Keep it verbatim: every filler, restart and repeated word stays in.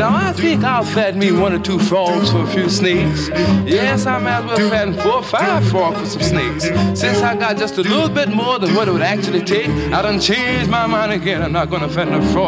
Now I think I'll fatten me one or two frogs for a few snakes. Yes, I might as well fatten four or five frogs for some snakes. Since I got just a little bit more than what it would actually take, I done changed my mind again. I'm not gonna fatten a frog